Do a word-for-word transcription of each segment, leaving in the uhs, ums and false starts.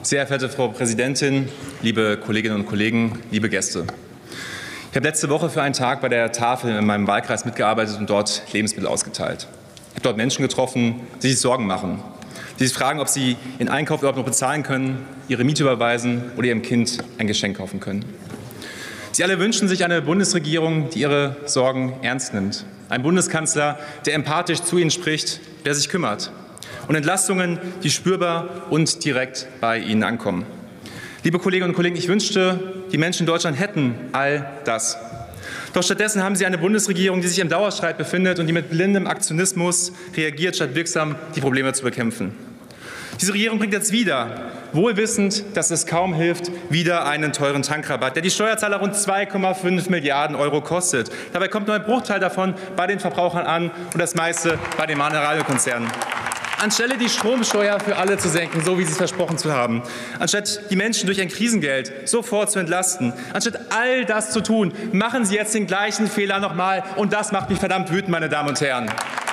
Sehr verehrte Frau Präsidentin, liebe Kolleginnen und Kollegen, liebe Gäste! Ich habe letzte Woche für einen Tag bei der Tafel in meinem Wahlkreis mitgearbeitet und dort Lebensmittel ausgeteilt. Ich habe dort Menschen getroffen, die sich Sorgen machen, die sich fragen, ob sie den Einkauf überhaupt noch bezahlen können, ihre Miete überweisen oder ihrem Kind ein Geschenk kaufen können. Sie alle wünschen sich eine Bundesregierung, die ihre Sorgen ernst nimmt. Ein Bundeskanzler, der empathisch zu ihnen spricht, der sich kümmert. Und Entlastungen, die spürbar und direkt bei ihnen ankommen. Liebe Kolleginnen und Kollegen, ich wünschte, die Menschen in Deutschland hätten all das. Doch stattdessen haben sie eine Bundesregierung, die sich im Dauerstreit befindet und die mit blindem Aktionismus reagiert, statt wirksam die Probleme zu bekämpfen. Diese Regierung bringt jetzt wieder, wohl wissend, dass es kaum hilft, wieder einen teuren Tankrabatt, der die Steuerzahler rund zwei Komma fünf Milliarden Euro kostet. Dabei kommt nur ein Bruchteil davon bei den Verbrauchern an und das meiste bei den Mineralölkonzernen. Anstelle die Stromsteuer für alle zu senken, so wie Sie es versprochen zu haben, anstatt die Menschen durch ein Krisengeld sofort zu entlasten, anstatt all das zu tun, machen Sie jetzt den gleichen Fehler nochmal. Und das macht mich verdammt wütend, meine Damen und Herren.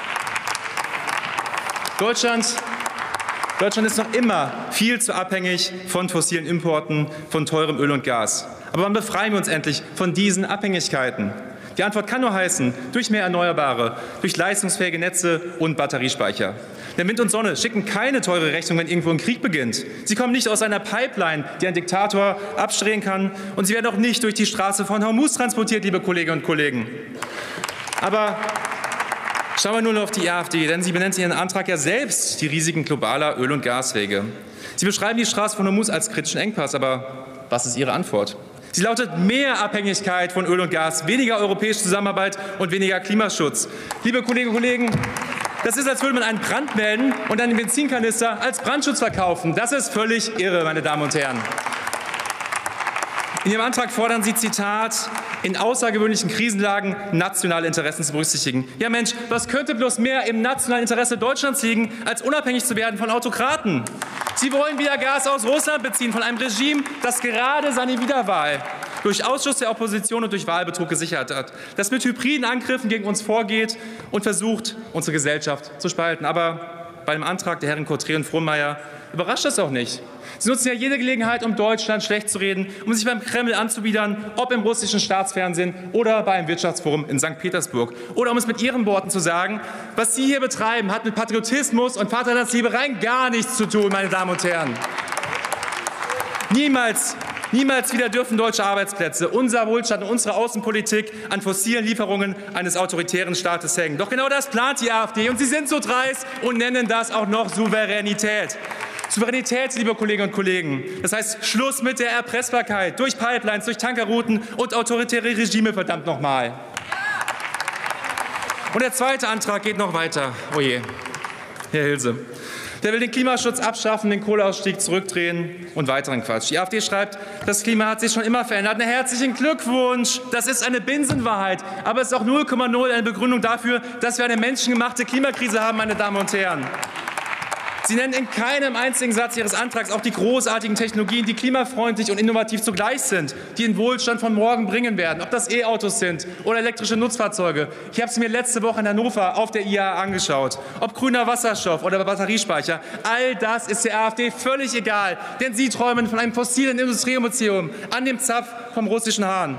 Deutschland, Deutschland ist noch immer viel zu abhängig von fossilen Importen, von teurem Öl und Gas. Aber wann befreien wir uns endlich von diesen Abhängigkeiten? Die Antwort kann nur heißen, durch mehr Erneuerbare, durch leistungsfähige Netze und Batteriespeicher. Denn Wind und Sonne schicken keine teure Rechnung, wenn irgendwo ein Krieg beginnt. Sie kommen nicht aus einer Pipeline, die ein Diktator abstreuen kann. Und sie werden auch nicht durch die Straße von Hormuz transportiert, liebe Kolleginnen und Kollegen. Aber schauen wir nur noch auf die AfD, denn sie benennt in ihrem Antrag ja selbst die Risiken globaler Öl- und Gaswege. Sie beschreiben die Straße von Hormuz als kritischen Engpass. Aber was ist Ihre Antwort? Sie lautet mehr Abhängigkeit von Öl und Gas, weniger europäische Zusammenarbeit und weniger Klimaschutz. Liebe Kolleginnen und Kollegen, das ist, als würde man einen Brand melden und dann den Benzinkanister als Brandschutz verkaufen. Das ist völlig irre, meine Damen und Herren. In Ihrem Antrag fordern Sie, Zitat, in außergewöhnlichen Krisenlagen nationale Interessen zu berücksichtigen. Ja Mensch, was könnte bloß mehr im nationalen Interesse Deutschlands liegen, als unabhängig zu werden von Autokraten? Sie wollen wieder Gas aus Russland beziehen, von einem Regime, das gerade seine Wiederwahl durch Ausschuss der Opposition und durch Wahlbetrug gesichert hat, das mit hybriden Angriffen gegen uns vorgeht und versucht, unsere Gesellschaft zu spalten. Aber bei dem Antrag der Herren Cotré und Frohnmeier überrascht das auch nicht. Sie nutzen ja jede Gelegenheit, um Deutschland schlecht zu reden, um sich beim Kreml anzubiedern, ob im russischen Staatsfernsehen oder bei einem Wirtschaftsforum in Sankt Petersburg. Oder um es mit Ihren Worten zu sagen, was Sie hier betreiben, hat mit Patriotismus und Vaterlandsliebe rein gar nichts zu tun, meine Damen und Herren. Niemals, niemals wieder dürfen deutsche Arbeitsplätze, unser Wohlstand und unsere Außenpolitik an fossilen Lieferungen eines autoritären Staates hängen. Doch genau das plant die AfD, und Sie sind so dreist und nennen das auch noch Souveränität. Souveränität, liebe Kolleginnen und Kollegen, das heißt Schluss mit der Erpressbarkeit durch Pipelines, durch Tankerrouten und autoritäre Regime, verdammt nochmal. Und der zweite Antrag geht noch weiter. Oh je, Herr Hilse. Der will den Klimaschutz abschaffen, den Kohleausstieg zurückdrehen und weiteren Quatsch. Die AfD schreibt, das Klima hat sich schon immer verändert. Na, herzlichen Glückwunsch! Das ist eine Binsenwahrheit. Aber es ist auch null Komma null eine Begründung dafür, dass wir eine menschengemachte Klimakrise haben, meine Damen und Herren. Sie nennen in keinem einzigen Satz Ihres Antrags auch die großartigen Technologien, die klimafreundlich und innovativ zugleich sind, die den Wohlstand von morgen bringen werden, ob das E-Autos sind oder elektrische Nutzfahrzeuge. Ich habe es mir letzte Woche in Hannover auf der I A A angeschaut. Ob grüner Wasserstoff oder Batteriespeicher, all das ist der AfD völlig egal, denn sie träumen von einem fossilen Industriemuseum an dem Zapf vom russischen Hahn.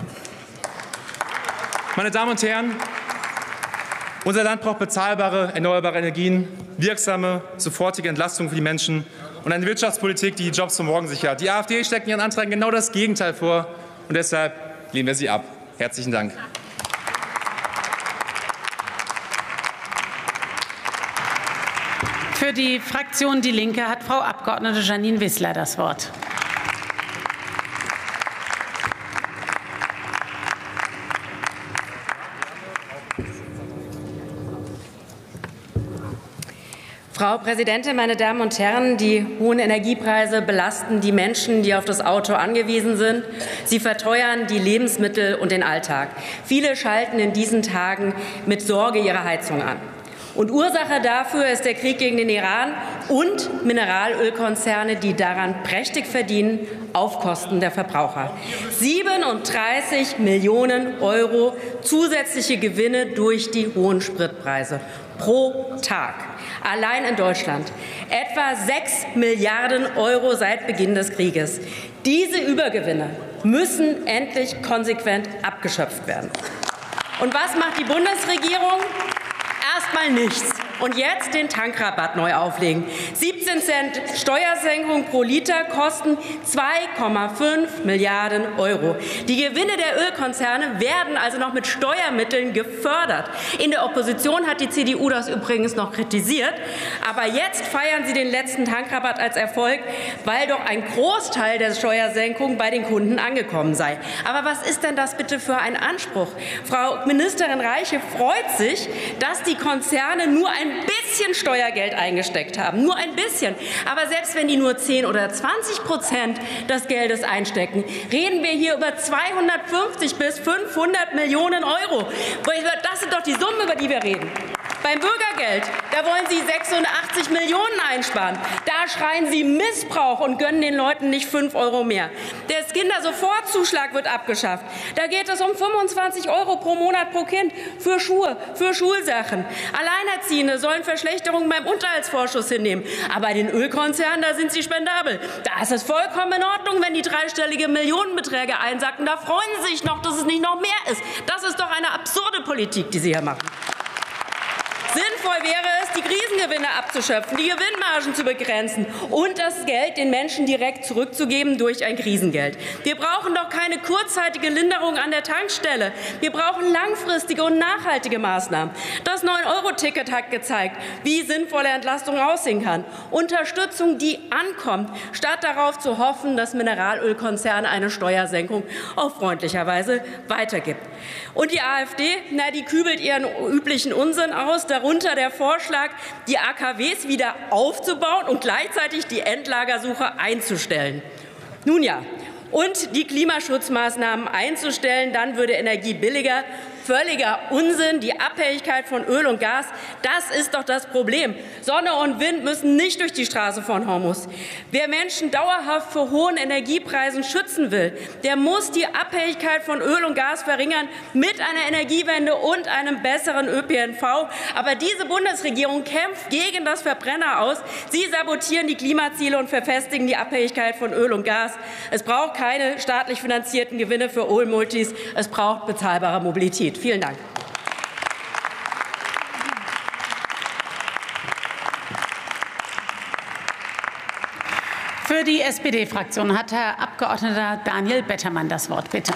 Meine Damen und Herren, unser Land braucht bezahlbare, erneuerbare Energien, wirksame, sofortige Entlastung für die Menschen und eine Wirtschaftspolitik, die die Jobs von morgen sichert. Die AfD steckt in ihren Anträgen genau das Gegenteil vor, und deshalb lehnen wir sie ab. Herzlichen Dank. Für die Fraktion Die Linke hat Frau Abgeordnete Jeanine Wissler das Wort. Frau Präsidentin, meine Damen und Herren! Die hohen Energiepreise belasten die Menschen, die auf das Auto angewiesen sind. Sie verteuern die Lebensmittel und den Alltag. Viele schalten in diesen Tagen mit Sorge ihre Heizung an. Und Ursache dafür ist der Krieg gegen den Iran und Mineralölkonzerne, die daran prächtig verdienen, auf Kosten der Verbraucher. siebenunddreißig Millionen Euro zusätzliche Gewinne durch die hohen Spritpreise pro Tag. Allein in Deutschland etwa sechs Milliarden Euro seit Beginn des Krieges. Diese Übergewinne müssen endlich konsequent abgeschöpft werden. Und was macht die Bundesregierung? Erstmal nichts. Und jetzt den Tankrabatt neu auflegen. siebzehn Cent Steuersenkung pro Liter kosten zwei Komma fünf Milliarden Euro. Die Gewinne der Ölkonzerne werden also noch mit Steuermitteln gefördert. In der Opposition hat die C D U das übrigens noch kritisiert. Aber jetzt feiern sie den letzten Tankrabatt als Erfolg, weil doch ein Großteil der Steuersenkung bei den Kunden angekommen sei. Aber was ist denn das bitte für ein Anspruch? Frau Ministerin Reiche freut sich, dass die Konzerne nur ein bisschen Steuergeld eingesteckt haben, nur ein bisschen. Aber selbst wenn die nur zehn oder zwanzig Prozent des Geldes einstecken, reden wir hier über zweihundertfünfzig bis fünfhundert Millionen Euro. Das sind doch die Summen, über die wir reden. Beim Bürgergeld, da wollen Sie sechsundachtzig Millionen einsparen. Da schreien Sie Missbrauch und gönnen den Leuten nicht fünf Euro mehr. Der Kindersofortzuschlag wird abgeschafft. Da geht es um fünfundzwanzig Euro pro Monat pro Kind für Schuhe, für Schulsachen. Alleinerziehende sollen Verschlechterungen beim Unterhaltsvorschuss hinnehmen. Aber bei den Ölkonzernen, da sind sie spendabel. Da ist es vollkommen in Ordnung, wenn die dreistellige Millionenbeträge einsacken. Da freuen Sie sich noch, dass es nicht noch mehr ist. Das ist doch eine absurde Politik, die Sie hier machen. Sinnvoll wäre es, die Krisengewinne abzuschöpfen, die Gewinnmargen zu begrenzen und das Geld den Menschen direkt zurückzugeben durch ein Krisengeld. Wir brauchen doch keine kurzzeitige Linderung an der Tankstelle. Wir brauchen langfristige und nachhaltige Maßnahmen. Das neun Euro Ticket hat gezeigt, wie sinnvolle Entlastung aussehen kann. Unterstützung, die ankommt, statt darauf zu hoffen, dass Mineralölkonzerne eine Steuersenkung auf freundlicher Weise weitergibt. Und die AfD, na, die kübelt ihren üblichen Unsinn aus, darunter der Vorschlag, die A K Ws wieder aufzubauen und gleichzeitig die Endlagersuche einzustellen. Nun ja, und die Klimaschutzmaßnahmen einzustellen, dann würde Energie billiger. Völliger Unsinn. Die Abhängigkeit von Öl und Gas, das ist doch das Problem. Sonne und Wind müssen nicht durch die Straße von Hormus. Wer Menschen dauerhaft vor hohen Energiepreisen schützen will, der muss die Abhängigkeit von Öl und Gas verringern mit einer Energiewende und einem besseren Ö P N V. Aber diese Bundesregierung kämpft gegen das Verbrenner aus. Sie sabotieren die Klimaziele und verfestigen die Abhängigkeit von Öl und Gas. Es braucht keine staatlich finanzierten Gewinne für Ölmultis. Es braucht bezahlbare Mobilität. Vielen Dank. Für die S P D-Fraktion hat Herr Abgeordneter Daniel Bettermann das Wort. Bitte.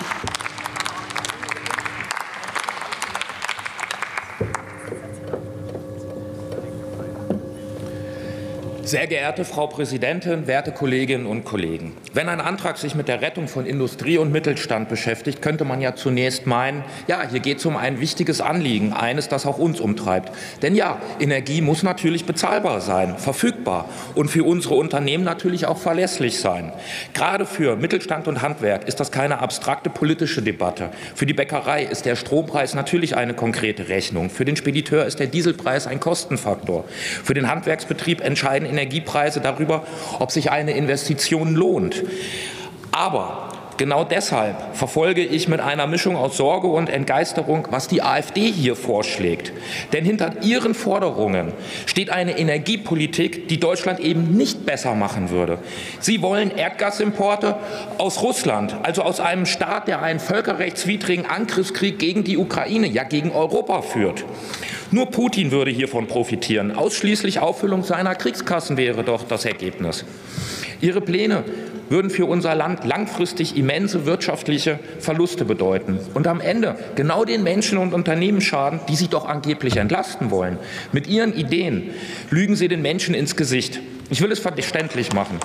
Sehr geehrte Frau Präsidentin, werte Kolleginnen und Kollegen! Wenn ein Antrag sich mit der Rettung von Industrie und Mittelstand beschäftigt, könnte man ja zunächst meinen, ja, hier geht es um ein wichtiges Anliegen, eines, das auch uns umtreibt. Denn ja, Energie muss natürlich bezahlbar sein, verfügbar und für unsere Unternehmen natürlich auch verlässlich sein. Gerade für Mittelstand und Handwerk ist das keine abstrakte politische Debatte. Für die Bäckerei ist der Strompreis natürlich eine konkrete Rechnung. Für den Spediteur ist der Dieselpreis ein Kostenfaktor. Für den Handwerksbetrieb entscheiden Energiepreise darüber, ob sich eine Investition lohnt. Aber genau deshalb verfolge ich mit einer Mischung aus Sorge und Entgeisterung, was die AfD hier vorschlägt. Denn hinter ihren Forderungen steht eine Energiepolitik, die Deutschland eben nicht besser machen würde. Sie wollen Erdgasimporte aus Russland, also aus einem Staat, der einen völkerrechtswidrigen Angriffskrieg gegen die Ukraine, ja gegen Europa führt. Nur Putin würde hiervon profitieren. Ausschließlich Auffüllung seiner Kriegskassen wäre doch das Ergebnis. Ihre Pläne würden für unser Land langfristig immense wirtschaftliche Verluste bedeuten und am Ende genau den Menschen und Unternehmen schaden, die sie doch angeblich entlasten wollen. Mit ihren Ideen lügen sie den Menschen ins Gesicht. Ich will es verständlich machen.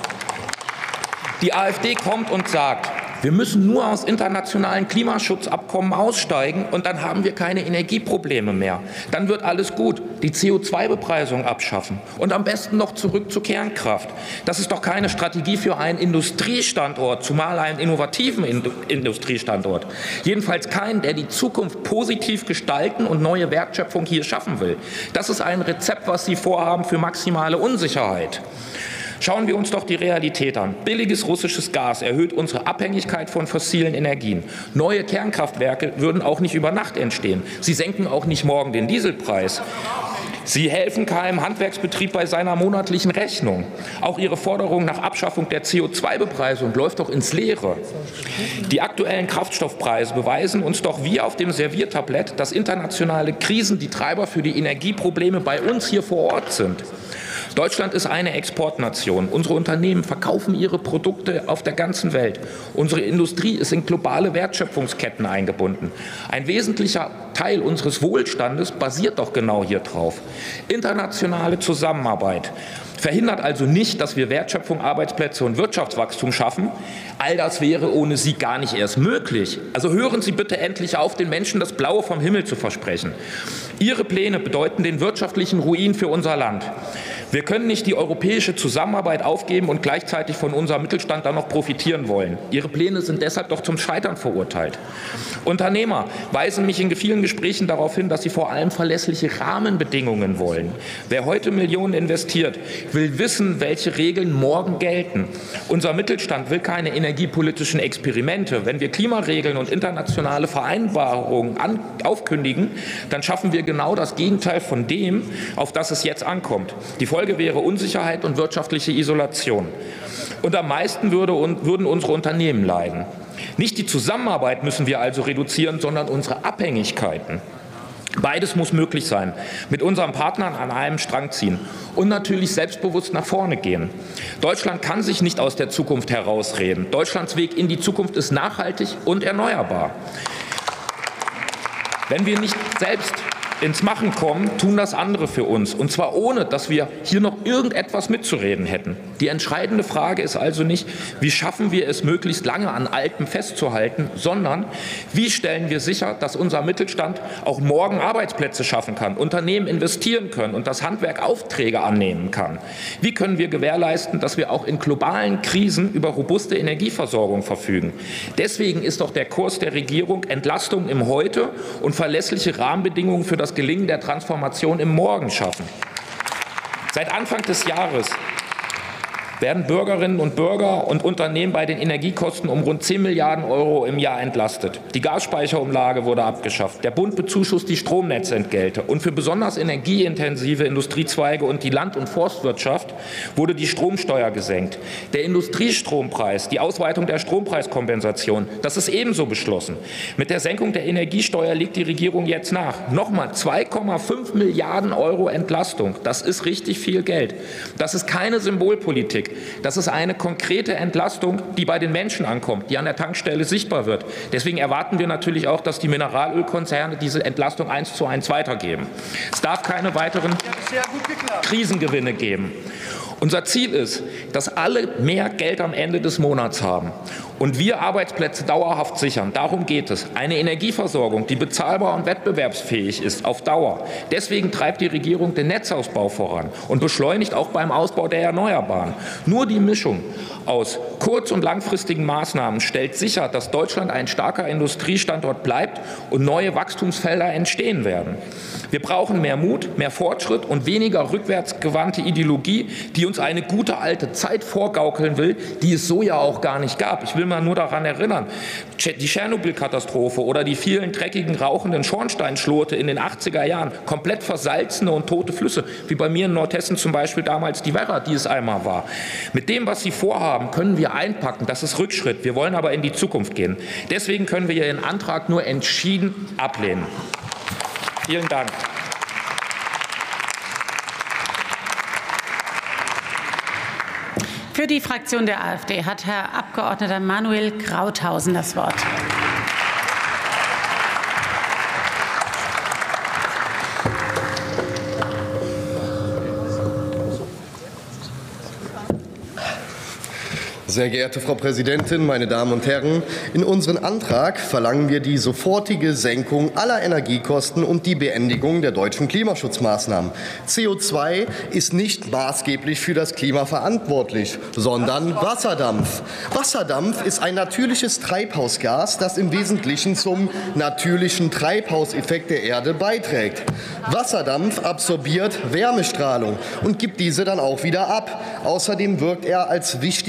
Die AfD kommt und sagt, wir müssen nur aus internationalen Klimaschutzabkommen aussteigen und dann haben wir keine Energieprobleme mehr. Dann wird alles gut. Die C O zwei Bepreisung abschaffen und am besten noch zurück zur Kernkraft. Das ist doch keine Strategie für einen Industriestandort, zumal einen innovativen Industriestandort. Jedenfalls keinen, der die Zukunft positiv gestalten und neue Wertschöpfung hier schaffen will. Das ist ein Rezept, was Sie vorhaben für maximale Unsicherheit. Schauen wir uns doch die Realität an. Billiges russisches Gas erhöht unsere Abhängigkeit von fossilen Energien. Neue Kernkraftwerke würden auch nicht über Nacht entstehen. Sie senken auch nicht morgen den Dieselpreis. Sie helfen keinem Handwerksbetrieb bei seiner monatlichen Rechnung. Auch Ihre Forderung nach Abschaffung der C O zwei Bepreisung läuft doch ins Leere. Die aktuellen Kraftstoffpreise beweisen uns doch wie auf dem Serviertablett, dass internationale Krisen die Treiber für die Energieprobleme bei uns hier vor Ort sind. Deutschland ist eine Exportnation. Unsere Unternehmen verkaufen ihre Produkte auf der ganzen Welt. Unsere Industrie ist in globale Wertschöpfungsketten eingebunden. Ein wesentlicher Teil unseres Wohlstandes basiert doch genau hier drauf. Internationale Zusammenarbeit verhindert also nicht, dass wir Wertschöpfung, Arbeitsplätze und Wirtschaftswachstum schaffen. All das wäre ohne sie gar nicht erst möglich. Also hören Sie bitte endlich auf, den Menschen das Blaue vom Himmel zu versprechen. Ihre Pläne bedeuten den wirtschaftlichen Ruin für unser Land. Wir können nicht die europäische Zusammenarbeit aufgeben und gleichzeitig von unserem Mittelstand dann noch profitieren wollen. Ihre Pläne sind deshalb doch zum Scheitern verurteilt. Unternehmer weisen mich in vielen Gesprächen darauf hin, dass sie vor allem verlässliche Rahmenbedingungen wollen. Wer heute Millionen investiert, will wissen, welche Regeln morgen gelten. Unser Mittelstand will keine energiepolitischen Experimente. Wenn wir Klimaregeln und internationale Vereinbarungen an, aufkündigen, dann schaffen wir genau das Gegenteil von dem, auf das es jetzt ankommt. Die Folge wäre Unsicherheit und wirtschaftliche Isolation. Und am meisten würde, würden unsere Unternehmen leiden. Nicht die Zusammenarbeit müssen wir also reduzieren, sondern unsere Abhängigkeiten. Beides muss möglich sein. Mit unseren Partnern an einem Strang ziehen und natürlich selbstbewusst nach vorne gehen. Deutschland kann sich nicht aus der Zukunft herausreden. Deutschlands Weg in die Zukunft ist nachhaltig und erneuerbar. Wenn wir nicht selbst ins Machen kommen, tun das andere für uns. Und zwar ohne, dass wir hier noch irgendetwas mitzureden hätten. Die entscheidende Frage ist also nicht, wie schaffen wir es, möglichst lange an Altem festzuhalten, sondern wie stellen wir sicher, dass unser Mittelstand auch morgen Arbeitsplätze schaffen kann, Unternehmen investieren können und das Handwerk Aufträge annehmen kann. Wie können wir gewährleisten, dass wir auch in globalen Krisen über robuste Energieversorgung verfügen. Deswegen ist doch der Kurs der Regierung Entlastung im Heute und verlässliche Rahmenbedingungen für das Gelingen der Transformation im Morgen schaffen. Seit Anfang des Jahres werden Bürgerinnen und Bürger und Unternehmen bei den Energiekosten um rund zehn Milliarden Euro im Jahr entlastet. Die Gasspeicherumlage wurde abgeschafft. Der Bund bezuschusst die Stromnetzentgelte. Und für besonders energieintensive Industriezweige und die Land- und Forstwirtschaft wurde die Stromsteuer gesenkt. Der Industriestrompreis, die Ausweitung der Strompreiskompensation, das ist ebenso beschlossen. Mit der Senkung der Energiesteuer legt die Regierung jetzt nach. Nochmal zwei Komma fünf Milliarden Euro Entlastung. Das ist richtig viel Geld. Das ist keine Symbolpolitik. Das ist eine konkrete Entlastung, die bei den Menschen ankommt, die an der Tankstelle sichtbar wird. Deswegen erwarten wir natürlich auch, dass die Mineralölkonzerne diese Entlastung eins zu eins weitergeben. Es darf keine weiteren Krisengewinne geben. Unser Ziel ist, dass alle mehr Geld am Ende des Monats haben und wir Arbeitsplätze dauerhaft sichern. Darum geht es. Eine Energieversorgung, die bezahlbar und wettbewerbsfähig ist, auf Dauer. Deswegen treibt die Regierung den Netzausbau voran und beschleunigt auch beim Ausbau der Erneuerbaren. Nur die Mischung aus kurz- und langfristigen Maßnahmen stellt sicher, dass Deutschland ein starker Industriestandort bleibt und neue Wachstumsfelder entstehen werden. Wir brauchen mehr Mut, mehr Fortschritt und weniger rückwärtsgewandte Ideologie, die uns eine gute alte Zeit vorgaukeln will, die es so ja auch gar nicht gab. Ich will mal nur daran erinnern, die Tschernobyl-Katastrophe oder die vielen dreckigen, rauchenden Schornsteinschlote in den achtziger Jahren, komplett versalzene und tote Flüsse, wie bei mir in Nordhessen zum Beispiel damals die Werra, die es einmal war. Mit dem, was Sie vorhaben, können wir einpacken. Das ist Rückschritt. Wir wollen aber in die Zukunft gehen. Deswegen können wir Ihren Antrag nur entschieden ablehnen. Vielen Dank. Für die Fraktion der AfD hat Herr Abgeordneter Manuel Krauthausen das Wort. Sehr geehrte Frau Präsidentin, meine Damen und Herren! In unserem Antrag verlangen wir die sofortige Senkung aller Energiekosten und die Beendigung der deutschen Klimaschutzmaßnahmen. C O zwei ist nicht maßgeblich für das Klima verantwortlich, sondern Wasserdampf. Wasserdampf ist ein natürliches Treibhausgas, das im Wesentlichen zum natürlichen Treibhauseffekt der Erde beiträgt. Wasserdampf absorbiert Wärmestrahlung und gibt diese dann auch wieder ab. Außerdem wirkt er als wichtige Rückkopplung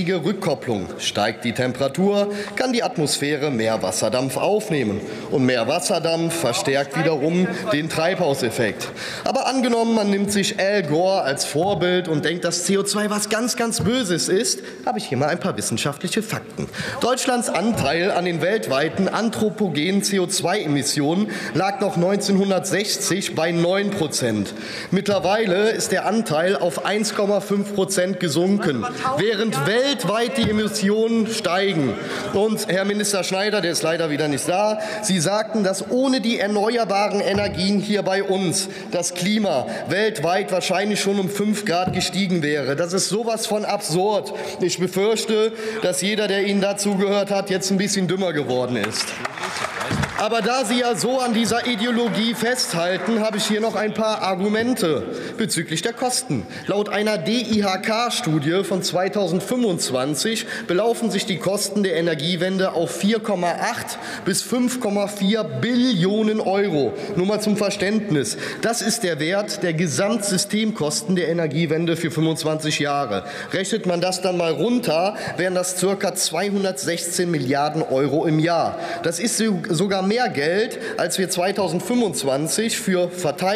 Rückkopplung. Steigt die Temperatur, kann die Atmosphäre mehr Wasserdampf aufnehmen. Und mehr Wasserdampf verstärkt wiederum den Treibhauseffekt. Aber angenommen, man nimmt sich Al Gore als Vorbild und denkt, dass C O zwei was ganz, ganz Böses ist, habe ich hier mal ein paar wissenschaftliche Fakten. Deutschlands Anteil an den weltweiten anthropogenen C O zwei Emissionen lag noch neunzehnhundertsechzig bei neun Prozent. Mittlerweile ist der Anteil auf eins Komma fünf Prozent gesunken, während weltweit die Emissionen steigen. Und Herr Minister Schneider, der ist leider wieder nicht da, Sie sagten, dass ohne die erneuerbaren Energien hier bei uns das Klima weltweit wahrscheinlich schon um fünf Grad gestiegen wäre. Das ist sowas von absurd. Ich befürchte, dass jeder, der Ihnen dazugehört hat, jetzt ein bisschen dümmer geworden ist. Aber da Sie ja so an dieser Ideologie festhalten, habe ich hier noch ein paar Argumente bezüglich der Kosten. Laut einer D I H K-Studie von zweitausendfünfundzwanzig belaufen sich die Kosten der Energiewende auf vier Komma acht bis fünf Komma vier Billionen Euro. Nur mal zum Verständnis. Das ist der Wert der Gesamtsystemkosten der Energiewende für fünfundzwanzig Jahre. Rechnet man das dann mal runter, wären das ca. zweihundertsechzehn Milliarden Euro im Jahr. Das ist sogar mehr Geld, als wir zweitausendfünfundzwanzig für Verteidigung